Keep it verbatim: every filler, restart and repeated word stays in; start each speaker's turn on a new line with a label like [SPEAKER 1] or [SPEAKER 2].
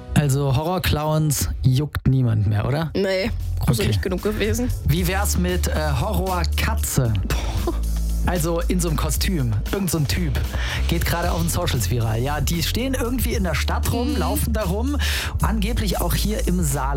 [SPEAKER 1] Also Horrorclowns juckt niemand mehr, oder?
[SPEAKER 2] Nee, gruselig
[SPEAKER 1] Okay.
[SPEAKER 2] genug gewesen.
[SPEAKER 1] Wie wär's mit äh, Horrorkatze? Also in so einem Kostüm. Irgend so ein Typ. Geht gerade auf den Socials viral. Ja, die stehen irgendwie in der Stadt rum, laufen da rum. Angeblich auch hier im Saal.